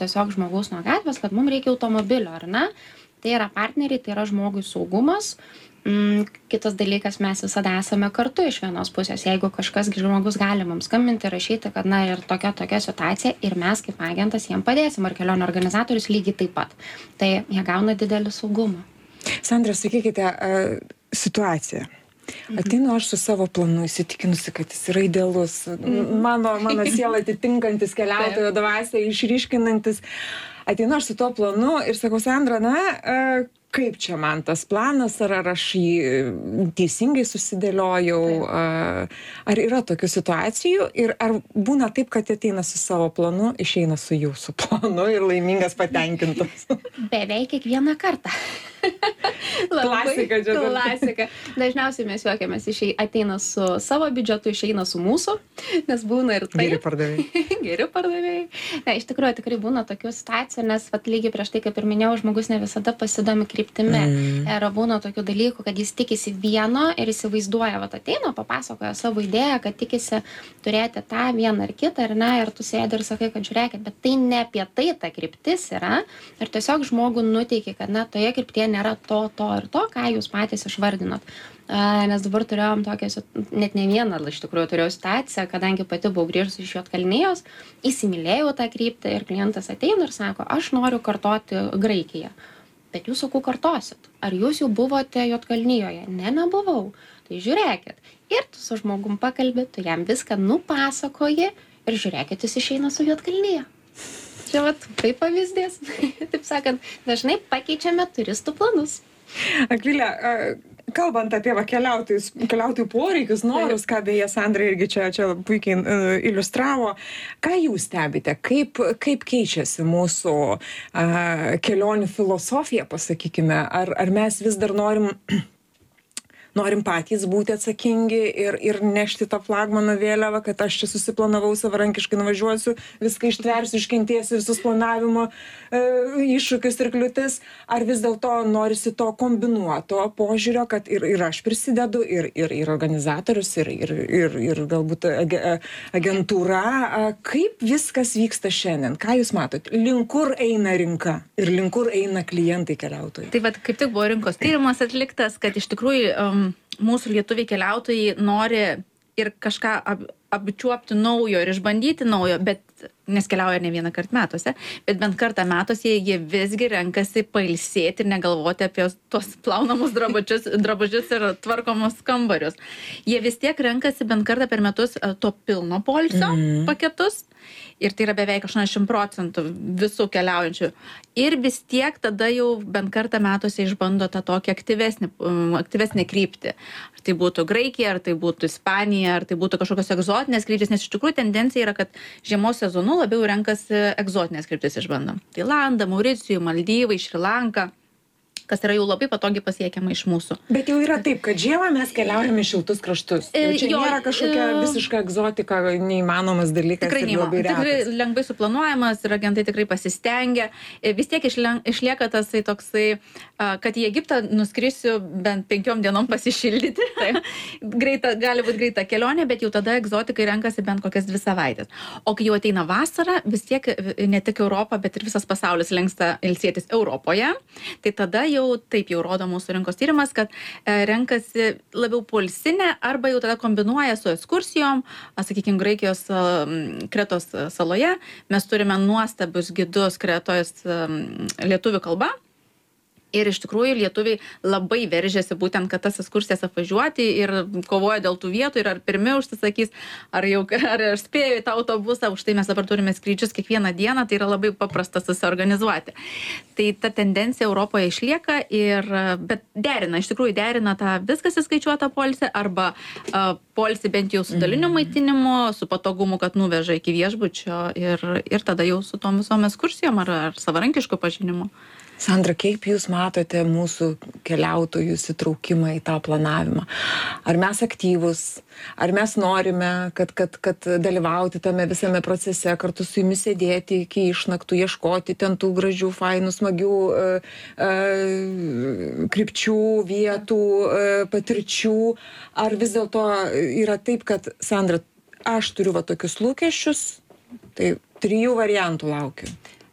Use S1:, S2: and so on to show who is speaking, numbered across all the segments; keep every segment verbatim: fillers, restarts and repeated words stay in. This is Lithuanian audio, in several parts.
S1: tiesiog žmogaus nuo gatvės, kad mums reikia automobilio, ar ne? Tai yra partneriai, tai yra žmogui saugumas. Mm, kitas dalykas, mes visada esame kartu iš vienos pusės. Jeigu kažkas žmogus gali mums skambinti, rašyti, kad na ir tokia tokia situacija ir mes kaip agentas jiem padėsim, ar kelionių organizatorius lygiai taip pat. Tai jie gauna didelį saugumą.
S2: Sandra, sakykite, situacija. Ateinu aš su savo planu, įsitikinusi, kad jis yra idealus, mano, mano sielą atitinkantis, keliautojo dvasią išryškinantis. Ateinu aš su tuo planu ir sakau, Sandra, na, kaip čia man tas planas, ar, ar aš jį teisingai susidėliojau, ar yra tokių situacijų ir ar būna taip, kad ateina su savo planu, išeina su jūsų planu ir laimingas, patenkintas?
S1: Beveik kiekvieną kartą.
S2: Klasika, čia.
S1: Klasika. Dažniausiai mes juokiamės, ateina su savo biudžetu, išeina su mūsų, nes būna ir taip.
S2: Geri pardavėjai.
S1: Geri pardavėjai. Ne, iš tikrųjų, tikrai būna tokių situacijų, nes vat, lygiai prieš tai, kaip ir minėjau, žmogus ne visada pasidomi kryptimi. Mm. Ir būna tokių dalykų, kad jis tikisi vieno ir įsivaizduoja, vat ateina, papasakoja savo idėją, kad tikisi turėti tą vieną ar kitą, ar ne, ir tu sėdi ir sakai, kad žiūrėkit, bet tai ne apie tai ta kryptis yra. Ir tiesiog žmogų nuteiki, kad na, toje kryptyje nėra to, to ir to, ką jūs patys išvardinot. A, nes dabar turėjom tokią, net ne vieną, iš tikrųjų turėjau situaciją, kadangi pati buvau grįžusi iš Juodkalnijos, įsimylėjau tą kryptį ir klientas ateina ir sako, aš noriu kartoti Graikiją. Bet jūs, sakau, kartosit. Ar jūs jau buvote Juodkalnijoje? Ne, nebuvau. Tai žiūrėkit. Ir tu su žmogum pakalbi, tu jam viską nupasakoji ir žiūrėkit, jis išeina su Juodkalnija. Čia vat, tai pavyzdys. Taip sakant, dažnai pakeičiame turistų planus.
S2: Akvilė, kalbant apie va, keliautojus, keliautojų poreikius, norus, ką beje Sandra irgi čia, čia puikiai uh, iliustravo, ką jūs stebite, kaip, kaip keičiasi mūsų uh, kelionių filosofija, pasakykime, ar, ar mes vis dar norim norim patys būti atsakingi ir, ir nešti tą flagmano vėliavą, kad aš čia susiplanavau, savarankiškai nuvažiuosiu, viską ištversiu, iškentėsiu visus planavimo e, iššūkius ir kliūtis, ar vis dėlto norisi to kombinuoto požiūrio, kad ir, ir aš prisidedu, ir, ir, ir organizatorius, ir, ir, ir, ir galbūt agentūra. Kaip viskas vyksta šiandien? Ką jūs matot? Link kur eina rinka ir link kur eina klientai keliautojai?
S3: Tai vat, kaip tik buvo rinkos tyrimas atliktas, kad iš tikrųjų um, mūsų lietuviai keliautojai nori ir kažką ap, apčiuopti naujo ir išbandyti naujo, bet nes keliauja ne vieną kartą metuose, bet bent kartą metuose jie visgi renkasi pailsėti ir negalvoti apie tos plaunamus drabužius, drabužius ir tvarkomus kambarius. Jie vis tiek renkasi bent kartą per metus to pilno poilsio mm. paketus ir tai yra beveik aštuoniasdešimt procentų visų keliaujančių. Ir vis tiek tada jau bent kartą metuose išbando tą tokį aktyvesnį, aktyvesnį kryptį. Ar tai būtų Graikija, ar tai būtų Ispanija, ar tai būtų kažkokios egzotinės kryptys, nes iš tikrųjų tendencija yra, kad žiemos sezonu labiau renkasi egzotinės kryptis išbandom. Tailandą, Mauricijų, Maldyvai, Šri Lanka, kas yra jau labai patogiai pasiekiama iš mūsų.
S2: Bet jau yra taip, kad žiemą mes keliaujame į šiltus kraštus. Jau čia jo, nėra kažkokia e... visiška egzotika, neįmanomas dalykas.
S3: Tikrai neįmanomas. Tikrai lengvai suplanuojamas ir agentai tikrai pasistengia. Vis tiek išlieka tasai toksai, kad į Egiptą nuskrisiu bent penkiom dienom pasišildyti. Greita, gali būti greita kelionė, bet jau tada egzotikai renkasi bent kokias dvi savaitės. O kai jau ateina vasara, vis tiek ne tik Europa, bet ir visas pasaulis linksta ilsėtis Europoje. Tai tada jau taip jau rodo mūsų rinkos tyrimas, kad renkasi labiau poilsinę arba jau tada kombinuoja su ekskursijom, sakykime, Graikijos Kretos saloje. Mes turime nuostabius gidus Kretos lietuvių kalba. Ir iš tikrųjų lietuviai labai veržėsi būtent, kad tas ekskursijas apvažiuoti ir kovoja dėl tų vietų ir ar pirmi užsisakys, ar jau ar spėjo į tą autobusą. Už tai mes dabar turime skrydžius kiekvieną dieną, tai yra labai paprasta susiorganizuoti. Tai ta tendencija Europoje išlieka, ir, bet derina, iš tikrųjų derina tą viskas įskaičiuotą poilsį arba uh, poilsį bent jau su daliniu maitinimu, su patogumu, kad nuveža iki viešbučio ir, ir tada jau su tom visom ekskursijom ar, ar savarankišku pažinimu.
S2: Sandra, kaip jūs matote mūsų keliautojų įsitraukimą į tą planavimą? Ar mes aktyvus, ar mes norime, kad, kad, kad dalyvauti tame visame procese, kartu su jumis sėdėti iki išnaktų, ieškoti ten tų gražių, fainų, smagių e, e, krypčių, vietų, e, patirčių? Ar vis dėlto yra taip, kad, Sandra, aš turiu va tokius lūkesčius, tai trijų variantų laukiu?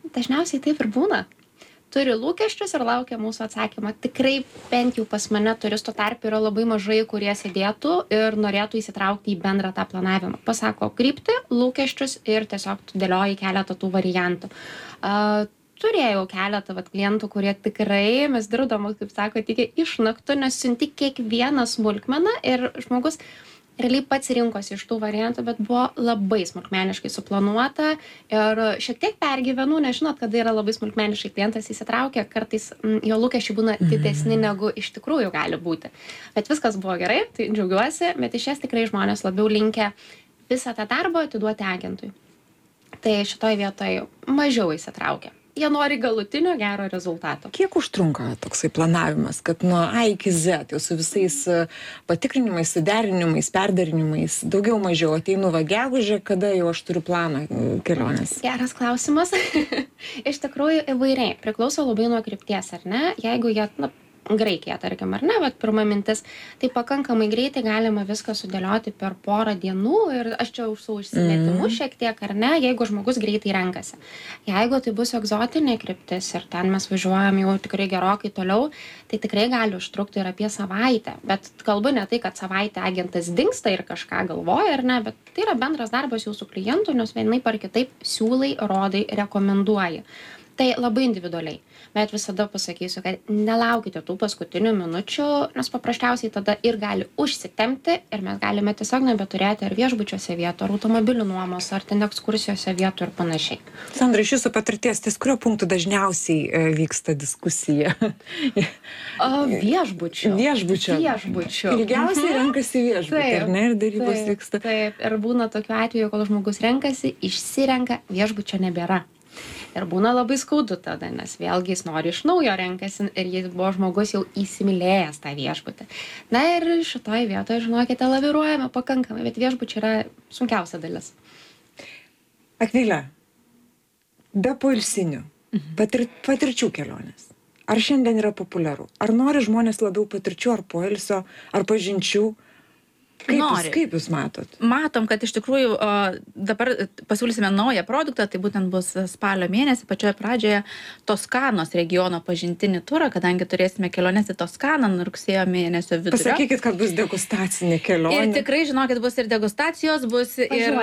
S1: Dažniausiai taip ir būna. Turi lūkesčius ir laukia mūsų atsakymą. Tikrai bent jau pas mane turistų tarp yra labai mažai, kurie sėdėtų ir norėtų įsitraukti į bendrą tą planavimą. Pasako kryptį, lūkesčius ir tiesiog tu dėlioji keletą tų variantų. Uh, turėjau keletą vat, klientų, kurie tikrai, mes dirbdavom, kaip sako, tik iš naktų, nes siunti kiekvieną smulkmeną ir žmogus realiai pats rinkosi iš tų variantų, bet buvo labai smulkmeniškai suplanuota ir šiek tiek pergyvenau, nes žinot, kada yra labai smulkmeniškai klientas įsitraukia, kartais m, jo lūkesčiai būna didesni negu iš tikrųjų gali būti. Bet viskas buvo gerai, tai džiaugiuosi, bet iš ties tikrai žmonės labiau linkę visą tą darbą atiduoti agentui. Tai šitoj vietoj mažiau įsitraukia. Jie nori galutinio gero rezultato.
S2: Kiek užtrunka toksai planavimas, kad nuo A iki Z, jau su visais patikrinimais, suderinimais, perdarinimais, daugiau mažiau ateinu va gegužę, kada jau aš turiu planą kelionės?
S1: Geras klausimas. Iš tikrųjų įvairiai. Priklauso labai nuo krypties, ar ne? Jeigu jie, na, Graikija, tarkim, ar ne, bet pirma mintis, tai pakankamai greitai galima viską sudėlioti per porą dienų ir aš čia su užsimetimu mm. šiek tiek, ar ne, jeigu žmogus greitai renkasi. Jeigu tai bus egzotinė kryptis ir ten mes važiuojam jau tikrai gerokai toliau, tai tikrai gali užtrukti ir apie savaitę. Bet kalbu ne tai, kad savaitę agentas dingsta ir kažką galvoja, ar ne, bet tai yra bendras darbas jūsų klientų, nes vienaip ar kitaip siūlai, rodai, rekomenduoji. Tai labai individualiai, bet visada pasakysiu, kad nelaukite tų paskutinių minučių, nes paprasčiausiai tada ir gali užsitempti ir mes galime tiesiog nebeturėti ar viešbučiuose vietų, ar automobilių nuomos, ar ten ekskursijose vietų ir panašiai.
S2: Sandra, iš jūsų patirties, ties kurio punktų dažniausiai e, vyksta diskusija?
S1: O, viešbučių.
S2: Viešbučio.
S1: Viešbučių.
S2: Ilgiausiai renkasi viešbutį, ar ne? Ir darybos
S1: taip,
S2: vyksta.
S1: Taip, ir būna tokiu atveju, kol žmogus renkasi, išsirenka, viešbučio nebėra. Ir būna labai skaudu tada, nes vėlgi jis nori iš naujo renkasi ir jis buvo žmogus jau įsimylėjęs tą viešbutį. Na ir šitoj vietoje, žinokite, laviruojame pakankamai, bet viešbučiai yra sunkiausia dalis.
S2: Akvilė, be poilsinių, patir, patirčių kelionės. Ar šiandien yra populiaru? Ar nori žmonės labiau patirčių, ar poilsio, ar pažinčių? Kaip jūs, kaip jūs matot?
S3: Matom, kad iš tikrųjų o, dabar pasiūlysime naują produktą, tai būtent bus spalio mėnesį, pačioje pradžioje Toskanos regiono pažintinį turą, kadangi turėsime keliones į Toskaną rugsėjo mėnesio vidurio.
S2: Pasakykit, kad bus degustacinė kelionė.
S3: Ir tikrai, žinokit, bus ir degustacijos, bus ir...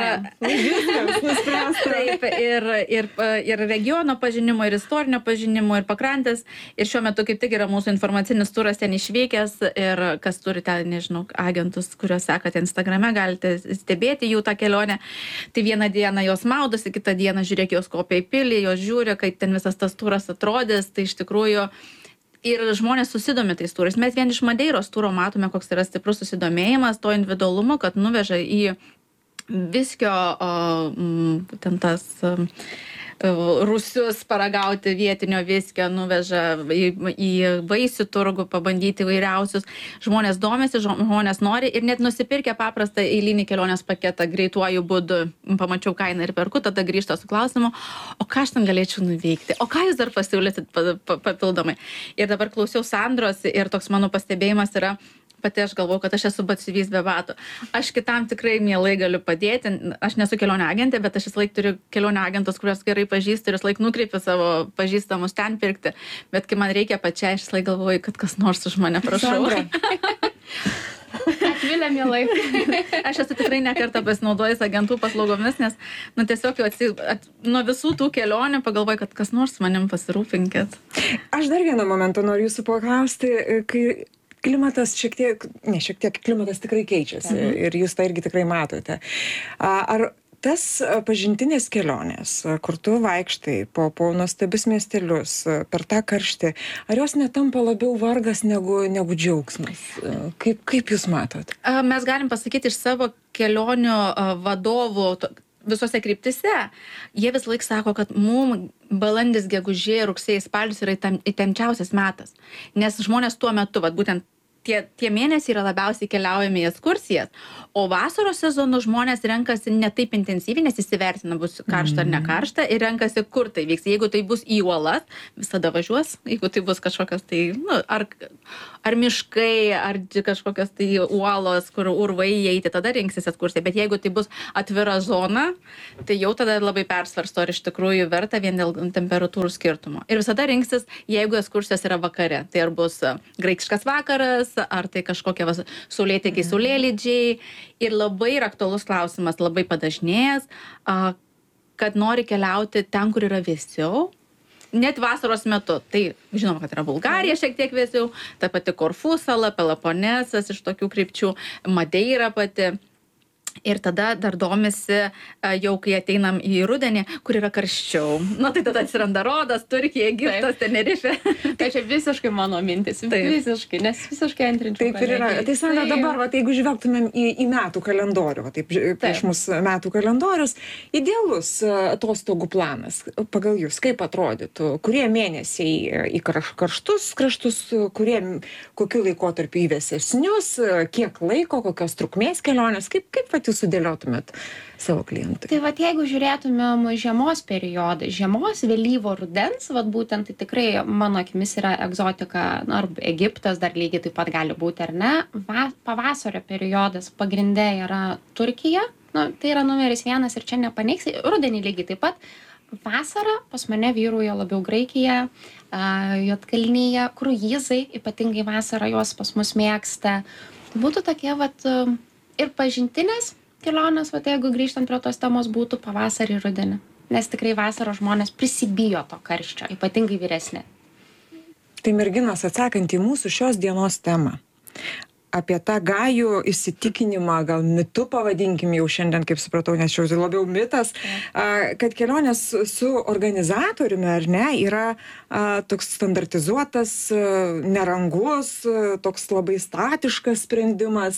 S3: Taip, ir, ir, ir regiono pažinimo, ir istorinio pažinimo, ir pakrantės. Ir šiuo metu kaip tik yra mūsų informacinis turas ten išvykęs ir kas turi ten, nežinau, agentus, kurios sekate Instagrame, galite stebėti jų tą kelionę. Tai vieną dieną jos maudosi, kitą dieną žiūrėk, jos kopia į pilį, jos žiūri, kaip ten visas tas turas atrodys. Tai iš tikrųjų ir žmonės susidomi tais turais. Mes vien iš Madeiros turo matome, koks yra stiprus susidomėjimas, to individualumo, kad nuveža į viskio o, m, ten tas... Um, rusius paragauti vietinio viskio, nuveža į, į vaisių turgų, pabandyti įvairiausius. Žmonės domisi, žmonės nori ir net nusipirkę paprastą eilinį kelionės paketą greituoju būdu, pamačiau kainą ir perku, tada grįžta su klausimu, o ką aš ten galėčiau nuveikti, o ką jūs dar pasiūlysit papildomai. Ir dabar klausiau Sandros ir toks mano pastebėjimas yra, pati aš galvoju, kad aš esu batsiuvys be batų. Aš kitam tikrai mielai galiu padėti. Aš nesu kelionė agentė, bet aš vis laik turiu kelionė agentus, kurios gerai pažįstu ir vis laik nukreipiu savo pažįstamus ten pirkti. Bet kai man reikia pačiai, aš vis laik galvoju, kad kas nors už mane prašau.
S1: Akvilė mielai.
S3: Aš esu tikrai ne kartą pasinaudojus agentų paslaugomis, nes nu, tiesiog jau atsi, at, nuo visų tų kelionių pagalvoju, kad kas nors manim pasirūpinkit.
S2: Aš dar vieną momentą noriu jūsų paklausti, kai klimatas šiek tiek, ne šiek tiek, klimatas tikrai keičiasi mhm. ir jūs tą irgi tikrai matote. Ar tas pažintinės kelionės, kur tu vaikštai po, po nuostabius miestelius, per tą karštį, ar jos netampa labiau vargas negu, negu džiaugsmas? Kaip, kaip jūs matot?
S3: Mes galim pasakyti iš savo kelionių vadovų visose kryptise, jie vis laik sako, kad mum balandis, gegužė, rugsėjai, spalis yra įtemčiausias metas. Nes žmonės tuo metu, vat, būtent tie, tie mėnesiai yra labiausiai keliaujami į ekskursijas, o vasaros sezonu žmonės renkasi ne taip intensyviai, nes įsivertina bus karšta ar ne karšta ir renkasi, kur tai vyks. Jeigu tai bus į uolas, visada važiuos, jeigu tai bus kažkokios tai, nu, ar, ar miškai, ar kažkokios tai uolos, kur urvai įeiti, tada rinksis ekskursiją. Bet jeigu tai bus atvira zona, tai jau tada labai persvarsto, ar iš tikrųjų verta vien dėl temperatūrų skirtumo. Ir visada rinksis, jeigu ekskursijos yra vakare. Tai ar bus graikiškas vakaras, ar tai kažkokie saulėtekiai, saulėlydžiai. Ir labai yra aktualus klausimas, labai padažnėjęs, kad nori keliauti ten, kur yra vėsiau, net vasaros metu. Tai žinoma, kad yra Bulgarija šiek tiek vėsiau, ta pati Korfų sala, Peloponesas iš tokių krypčių, Madeira pati. Ir tada dar domisi, jau kai ateinam į rudenį, kur yra karščiau. Na tai tada atsiranda Rodas, Turkija, Egiptas, Tenerifė.
S1: Tai čia visiškai mano mintis,
S3: Taip.
S1: visiškai, nes visiškai antrinčiau.
S2: Taip ir yra. Tai Sandra, dabar, va, jeigu žvelgtumėm į, į metų kalendorių, va, taip, prieš mūsų metų kalendorius, idealus atostogų planas pagal jūs, kaip atrodytų, kurie mėnesiai į karštus kraštus, kurie, kokiu laikotarpiu į vėsesnius, kiek laiko, kokios trukmės kelionės, kaip, kaip pat jūs sudėliotumėt savo klientui?
S1: Tai vat jeigu žiūrėtumėm žiemos periodą, žiemos, vėlyvo rudens, vat būtent tai tikrai mano akimis yra egzotika, ar Egiptas dar lygiai taip pat gali būti, ar ne. Va, pavasario periodas pagrinde yra Turkija, nu, tai yra numeris vienas ir čia nepaneiks, rudenį lygiai taip pat. Vasara pas mane vyruoja labiau Graikija, Juodkalnyje, kruizai, ypatingai vasarą juos pas mus mėgsta. Būtų tokie vat ir pažintinės kelionės, vat jeigu grįžtant prie tos temos, būtų pavasarį ir rudenį. Nes tikrai vasaros žmonės prisibijo to karščio, ypatingai vyresni.
S2: Tai merginos, atsakant į mūsų šios dienos temą, apie tą gajų įsitikinimą, gal mitu pavadinkim jau šiandien, kaip supratau, nes čia labiau mitas, kad kelionės su organizatoriumi, ar ne, yra toks standartizuotas, nerangus, toks labai statiškas sprendimas,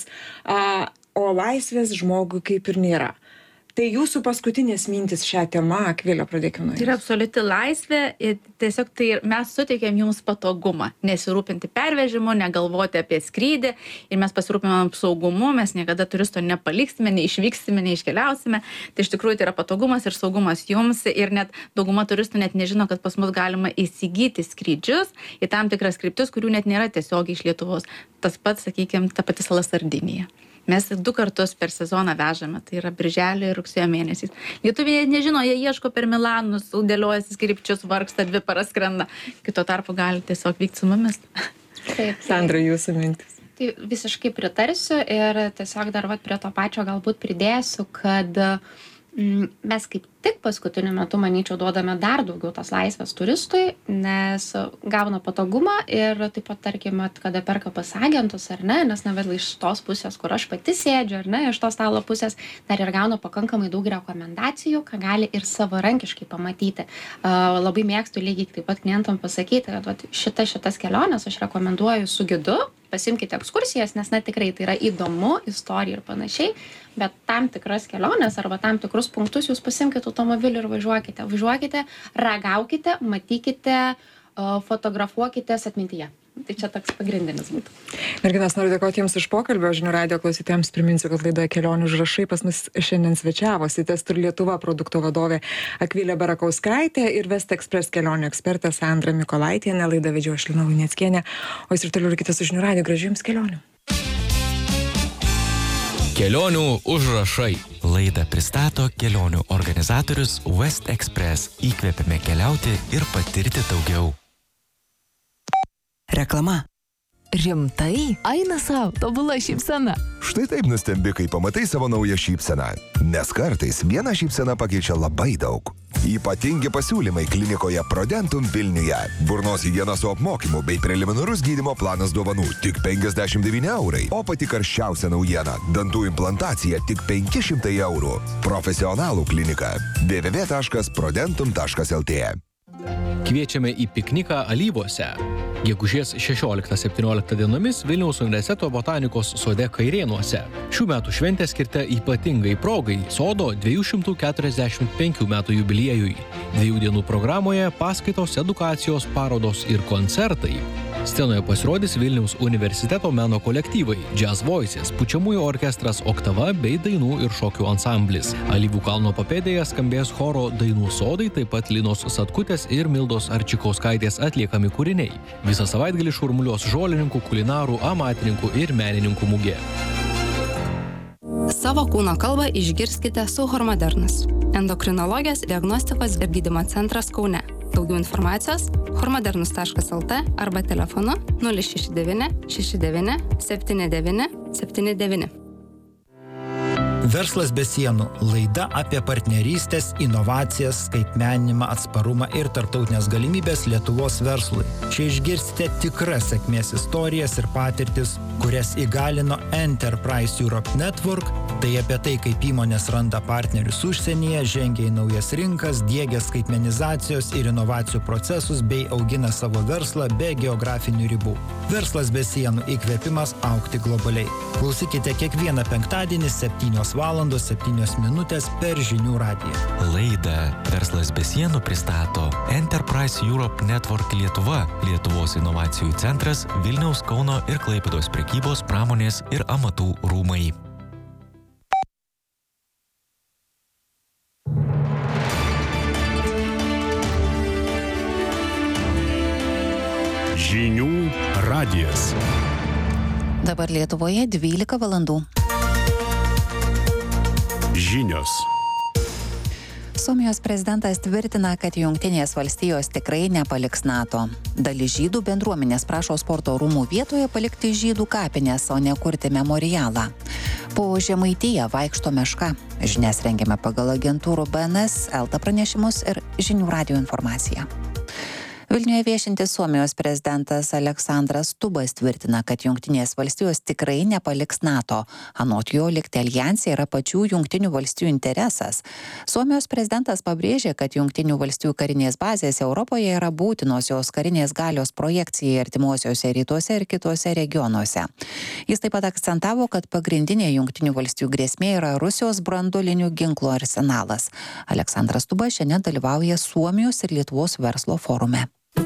S2: o laisvės žmogui kaip ir nėra. Tai jūsų paskutinės mintis šią temą, Akvilė, pradėkime nuo jūsų.
S3: Tai yra absoliuti laisvė ir tiesiog tai mes suteikėm jums patogumą, nesirūpinti pervežimu, negalvoti apie skrydį ir mes pasirūpinam saugumu, mes niekada turisto nepaliksime, neišvyksime, neiškeliausime. Tai iš tikrųjų tai yra patogumas ir saugumas jums ir net dauguma turistų net nežino, kad pas mus galima įsigyti skrydžius į tam tikras kryptis, kurių net nėra tiesiogiai iš Lietuvos. Tas pats, sakykime, ta pati sala Sardinija. Mes du kartus per sezoną vežame, tai yra birželio ir rugsėjo mėnesiais. Lietuviai nežino, jie ieško per Milanus, sudėliojasi skripčius, vargsta, dvi paras skrenda. Kito tarpu gali tiesiog vykti su mumis.
S1: Taip,
S2: Sandra, jūsų mintis.
S1: Tai visiškai pritarsiu ir tiesiog dar vat prie to pačio galbūt pridėsiu, kad mm, mes kaip tik paskutiniu metu, manyčiau, duodame dar daugiau tos laisvės turistui, nes gauna patogumą ir taip pat, tarkime, kada perka pas agentus ar ne, nes nevedla iš tos pusės, kur aš pati sėdžiu, ar ne, iš to stalo pusės, dar ir gauna pakankamai daug rekomendacijų, ką gali ir savarankiškai pamatyti. Uh, labai mėgstu lygiai taip pat klientam pasakyti, kad vat, šita, šitas kelionės aš rekomenduoju su gidu, pasimkite ekskursijas, nes na tikrai tai yra įdomu, istorija ir panašiai, bet tam tikras keliones arba tam tikrus punktus jūs pasimkite automobilį ir važiuokite. Važiuokite, ragaukite, matykite, fotografuokitės atmintyje. Tai čia toks pagrindinis būtų.
S2: Merginas, noriu dėkoti Jums už pokalbį, žinių radijo klausytojams priminsiu, kad laidoje Kelionių užrašai pas mus šiandien svečiavosi Testur Lietuva produkto vadovė Akvilė Barakauskaitė ir West Express kelionių ekspertė Sandra Mikolaitienė. Laidą vedžiau aš, Lina Vainickienė, o jūs ir toliau likite su žinių radijo. Gražių Jums kelionių.
S4: Kelionių užrašai. Laidą pristato kelionių organizatorius West Express. Įkvėpėme keliauti ir patirti daugiau.
S5: Reklama. Rimtai? Eina savo, tobula šypsena.
S6: Štai taip nustembi, kai pamatai savo naują šypseną. Nes kartais viena šypsena pakeičia labai daug. Ypatingi pasiūlymai klinikoje Prodentum Vilniuje. Burnos higiena su apmokymu bei preliminarus gydymo planas dovanų tik penkiasdešimt devyni eurai. O pati karščiausia naujiena – dantų implantacija tik penki šimtai eurų. Profesionalų klinika. w w w taškas prodentum taškas l t.
S4: Kviečiame į pikniką Alyvuose. Gegužės šešioliktą septynioliktą dienomis Vilniaus universiteto botanikos sode Kairėnuose. Šių metų šventė skirta ypatingai progai sodo dviejų šimtų keturiasdešimt penkių metų jubiliejui. Dviejų dienų programoje paskaitos, edukacijos, parodos ir koncertai. Scenoje pasirodys Vilniaus universiteto meno kolektyvai, Jazz Voices, pučiamųjų orkestras Oktava bei dainų ir šokių ansamblis. Alyvų kalno papėdėje skambės choro Dainų sodai, taip pat Linos Satkutės ir Mildos Arčikauskaitės atliekami kūriniai. Visą savaitgalį šurmuliuos žolininkų, kulinarų, amatininkų ir menininkų mugė.
S7: Savo kūno kalbą išgirskite su Hormodernus. Endokrinologijos diagnostikos ir gydymo centras Kaune. Daugiau informacijos hormodernus taškas el t arba telefonu nulis šeši devyni šeši devyni septyni devyni septyni devyni.
S8: Verslas be sienų – laida apie partnerystės, inovacijas, skaitmeninimą, atsparumą ir tarptautinės galimybės Lietuvos verslui. Čia išgirsite tikras sėkmės istorijas ir patirtis, kurias įgalino Enterprise Europe Network, tai apie tai, kaip įmonės randa partnerius užsienyje, žengia į naujas rinkas, diegia skaitmenizacijos ir inovacijų procesus bei augina savo verslą be geografinių ribų. Verslas be sienų – įkvėpimas augti globaliai. Klausykite kiekvieną penktadienį septynios valandos septynios minutės per Žinių radiją.
S9: Laidą Verslas be sienų pristato Enterprise Europe Network Lietuva, Lietuvos inovacijų centras, Vilniaus, Kauno ir Klaipėdos prekybos, pramonės ir amatų rūmai.
S10: Žinių radijas.
S11: Dabar Lietuvoje dvylika valandų.
S10: Žinios.
S11: Suomijos prezidentas tvirtina, kad Jungtinės valstijos tikrai nepaliks NATO. Dalis žydų bendruomenės prašo sporto rūmų vietoje palikti žydų kapines, o ne kurti memorialą. Po Žemaitiją vaikšto meška. Žinias rengiame pagal agentūrų B N S, Elta pranešimus ir Žinių radijo informaciją. Vilniuje viešintis Suomijos prezidentas Aleksandras Stubas tvirtina, kad Jungtinės valstijos tikrai nepaliks NATO. Anot jo, likti aljanse yra pačių Jungtinių valstijų interesas. Suomijos prezidentas pabrėžė, kad Jungtinių valstijų karinės bazės Europoje yra būtinos jos karinės galios projekcijai artimuosiuose rytuose ir kitose regionuose. Jis taip pat akcentavo, kad pagrindinė Jungtinių valstijų grėsmė yra Rusijos branduolinių ginklų arsenalas. Aleksandras Stubas šiandien dalyvauja Suomijos ir Lietuvos verslo forume.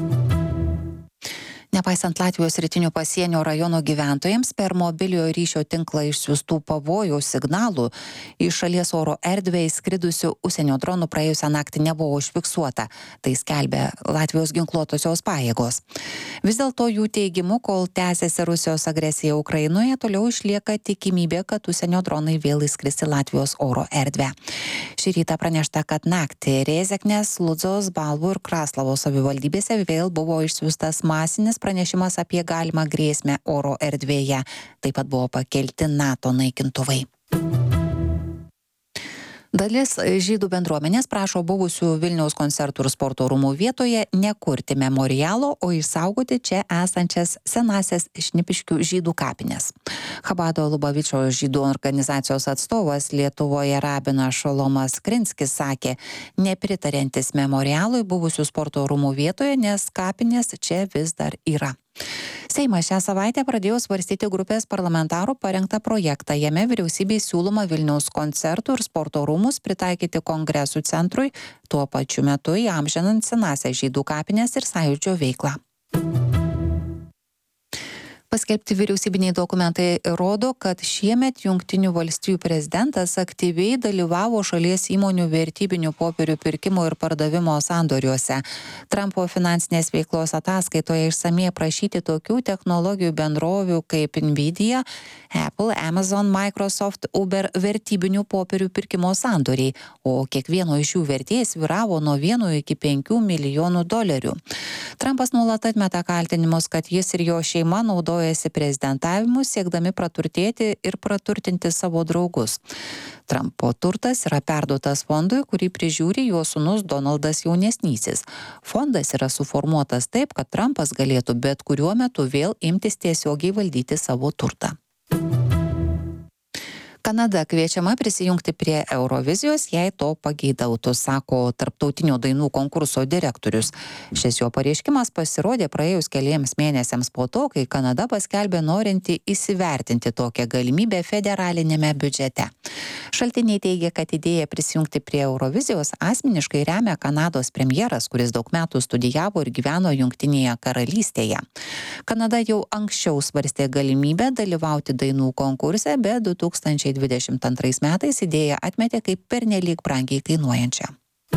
S11: Nepaisant Latvijos rytinių pasienio rajono gyventojams per mobiliojo ryšio tinklą išsiųstų pavojaus signalų, iš šalies oro erdvę įskridusių užsienio dronų praėjusią naktį nebuvo užfiksuota, tai skelbia Latvijos ginkluotosios pajėgos. Vis dėlto jų teigimu, kol tęsiasi Rusijos agresija Ukrainoje, toliau išlieka tikimybė, kad užsienio dronai vėl įskris į Latvijos oro erdvę. Šį rytą pranešta, kad naktį Rėzeknės, Ludzos, Balvų ir Kraslavo savivaldybėse vėl buvo išsiųstas masinis pranešimas apie galimą grėsmę oro erdvėje. Taip pat buvo pakelti NATO naikintuvai. Dalis žydų bendruomenės prašo buvusių Vilniaus koncertų ir sporto rūmų vietoje nekurti memorialo, o išsaugoti čia esančias senasias Šnipiškių žydų kapines. Chabado Lubavičio žydų organizacijos atstovas Lietuvoje rabinas Šolomas Krinskis sakė, nepritariantis memorialui buvusių sporto rūmų vietoje, nes kapinės čia vis dar yra. Seimas šią savaitę pradėjo svarstyti grupės parlamentarų parengtą projektą. Jame vyriausybei siūloma Vilniaus koncertų ir sporto rūmus pritaikyti kongresų centrui, tuo pačiu metu įamžinant senąsias žydų kapines ir sąjūdžio veiklą. Paskelbti vyriausybiniai dokumentai rodo, kad šiemet Jungtinių valstijų prezidentas aktyviai dalyvavo šalies įmonių vertybinių popierių pirkimo ir pardavimo sandoriuose. Trumpo finansinės veiklos ataskaitoje išsamiai aprašyti tokių technologijų bendrovių kaip Nvidia, Apple, Amazon, Microsoft, Uber vertybinių popierių pirkimo sandoriai, o kiekvieno iš jų vertės svyravo nuo vieno iki penkių milijonų dolerių. Trumpas nuolat atmeta kaltinimus, kad jis ir jo šeima naudojasi prezidentavimu, siekdami praturtėti ir praturtinti savo draugus. Trumpo turtas yra perduotas fondui, kurį prižiūri jo sūnus Donaldas jaunesnysis. Fondas yra suformuotas taip, kad Trumpas galėtų bet kuriuo metu vėl imtis tiesiogiai valdyti savo turtą. Kanada kviečiama prisijungti prie Eurovizijos, jei to pageidautų, sako tarptautinio dainų konkurso direktorius. Šis jo pareiškimas pasirodė praėjus keliems mėnesiams po to, kai Kanada paskelbė norinti įsivertinti tokią galimybę federalinėme biudžete. Šaltiniai teigia, kad idėja prisijungti prie Eurovizijos asmeniškai remia Kanados premjeras, kuris daug metų studijavo ir gyveno Jungtinėje karalystėje. Kanada jau anksčiau svarstė galimybę dalyvauti dainų konkurse, bet du tūkstančiai dvidešimt antrais metais idėją atmetė kaip pernelyg brangiai kainuojančią.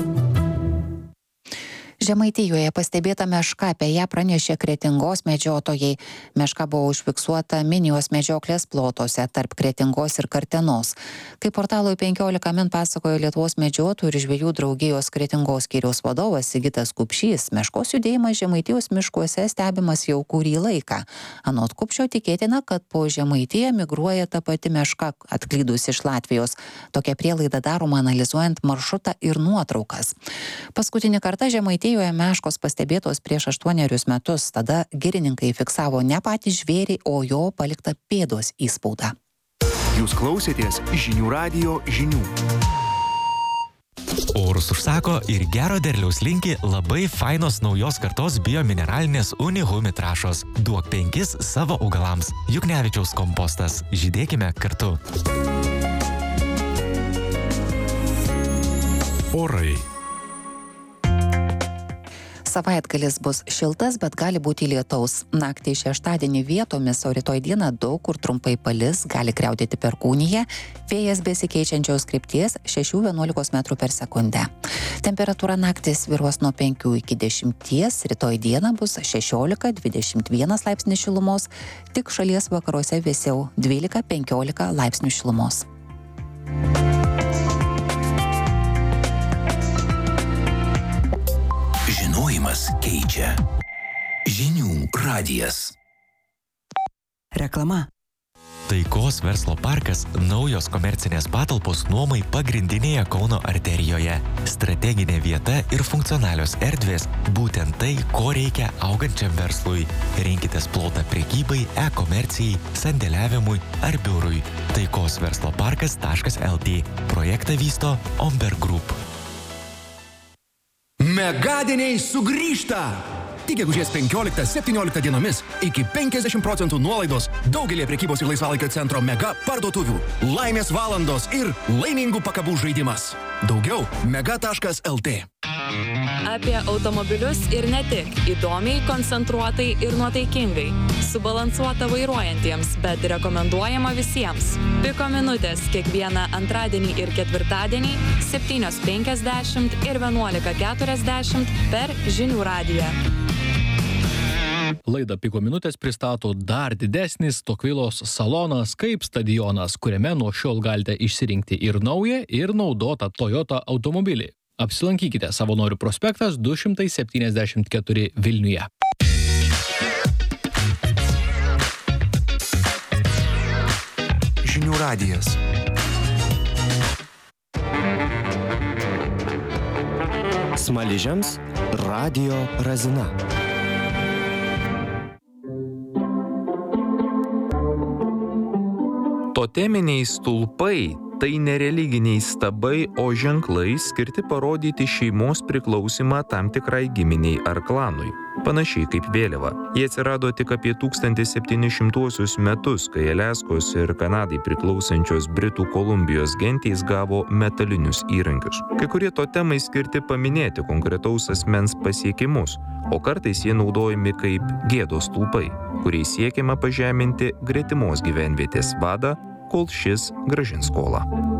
S11: Žemaitijoje pastebėta meška, apie ją pranešė Kretingos medžiotojai. Meška buvo užfiksuota Minijos medžioklės plotose tarp Kretingos ir Kartenos. Kaip portalui penkiolika min pasakojo Lietuvos medžiotojų ir žvejų draugijos Kretingos skyriaus vadovas Sigitas Kupšys, meškos judėjimas Žemaitijos miškuose stebimas jau kurį laiką. Anot Kupšio tikėtina, kad po Žemaitiją migruoja ta pati meška atklydusi iš Latvijos. Tokia prielaida daroma analizuojant maršrutą ir nuotraukas. Paskutinį kartą Žemaitijoje meškos pastebėtos prieš aštuonerius metus. Tada girininkai fiksavo ne patį žvėrį, o jo paliktą pėdos įspaudą.
S12: Jūs klausėtės žinių radijo žinių.
S9: Orus užsako ir gero derliaus linki labai fainos naujos kartos biomineralinės Unihumi trąšos. Duok penkis savo augalams. Juknevičiaus kompostas. Žydėkime kartu.
S10: Orai.
S11: Savaitgalis bus šiltas, bet gali būti lietaus. Naktį šeštadienį vietomis, o rytoj dieną daug kur trumpai palis, gali griaudėti perkūnija, vėjas besikeičiančios krypties šešių vienuolikos metrų per sekundę. Temperatūra naktį svyruos nuo penkių iki dešimties, rytoj dieną bus šešiolika dvidešimt vienas laipsnis šilumos, tik šalies vakaruose vėsiau dvylika penkiolika laipsnių šilumos.
S13: Žinojimas keičia. Žinių radijas.
S14: Reklama.
S9: Taikos verslo parkas – naujos komercinės patalpos nuomai pagrindinėje Kauno arterijoje. Strateginė vieta ir funkcionalios erdvės – būtent tai, ko reikia augančiam verslui. Rinkitės plotą prekybai, e-komercijai, sandėliavimui ar biurui. taikos verslo parkas taškas el tė. Projektą vysto Omberg Group.
S12: Megadieniai sugrįžta! Tik gegužės penkioliktą septynioliktą dienomis iki penkiasdešimt procentų nuolaidos daugelį prekybos ir laisvalaikio centro Mega parduotuvių. Laimės valandos ir laimingų pakabų žaidimas. Daugiau mega taškas el tė.
S15: Apie automobilius ir ne tik. Įdomiai, koncentruotai ir nuotaikingai. Subalansuota vairuojantiems, bet rekomenduojama visiems. Piko minutės kiekvieną antradienį ir ketvirtadienį septynios penkiasdešimt ir vienuolika keturiasdešimt per Žinių radiją.
S4: Laidą Piko minutės pristato dar didesnis Tokvilos salonas kaip stadionas, kuriame nuo šiol galite išsirinkti ir naują, ir naudotą Toyota automobilį. Apsilankykite Savanorių prospektas du šimtai septyniasdešimt keturi Vilniuje.
S12: Žinių radijas.
S16: Smaližiams Radio Razina.
S17: Toteminiai stulpai – tai nereliginiai stabai, o ženklai skirti parodyti šeimos priklausimą tam tikrai giminiai ar klanui. Panašiai kaip vėliava. Jie atsirado tik apie tūkstantis septyni šimtuosius metus, kai Aliaskos ir Kanadai priklausančios Britų Kolumbijos gentys gavo metalinius įrankius. Kai kurie totemai skirti paminėti konkretaus asmens pasiekimus, o kartais jie naudojami kaip gėdos stulpai, kuriais siekiama pažeminti gretimos gyvenvietės vadą, kol šis grąžins skolą.